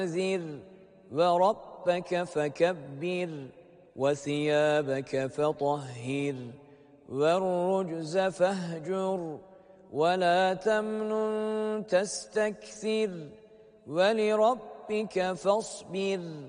فانذر وربك فكبر وثيابك فطهر والرجز فاهجر ولا تمنن تستكثر ولربك فاصبر